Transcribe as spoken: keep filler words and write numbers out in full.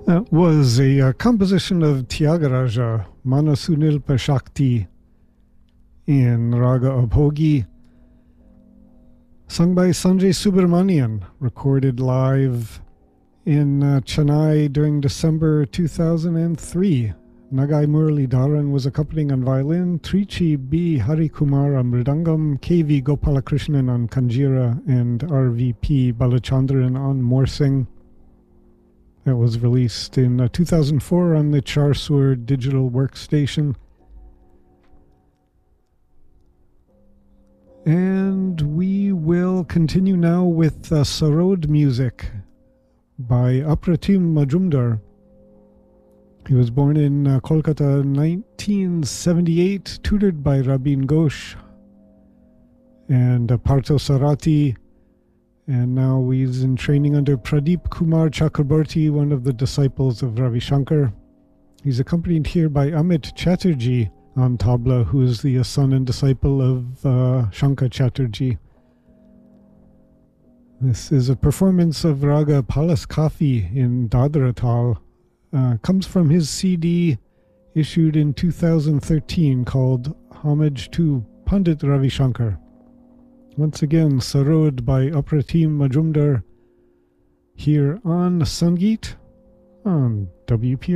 That was a uh, composition of Tyagaraja, Manasunilpa Shakti, in Raga Abhogi, sung by Sanjay Subramanian, recorded live in uh, Chennai during December two thousand three. Nagai Murali Dharan was accompanying on violin, Trichi B. Harikumar on mridangam, K V Gopalakrishnan on kanjira, and R V P Balachandran on morsing. That was released in uh, two thousand four on the Charsur digital workstation. And we will continue now with uh, Sarod music by Apratim Majumdar. He was born in uh, Kolkata in nineteen seventy-eight, tutored by Rabin Ghosh and uh, Partho Sarati, and now he's in training under Pradeep Kumar Chakraborty, one of the disciples of Ravi Shankar. He's accompanied here by Amit Chatterjee on tabla, who is the uh, son and disciple of uh, Shankar Chatterjee. This is a performance of Raga Palas Kafi in Dadra Tal. Uh, comes from his C D issued in two thousand thirteen called Homage to Pandit Ravi Shankar. Once again, Sarod by Apratim Majumdar here on Sangeet on W P R.